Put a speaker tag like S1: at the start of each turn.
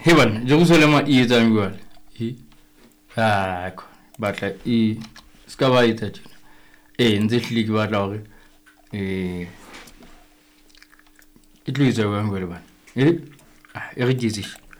S1: Hey bana, je go sole ma e etsang jwale. Ko batla e ska ba etsa tjena. Ntse hlile ke batla hore e tlo etsa jwang jwale bana. E re ke etse.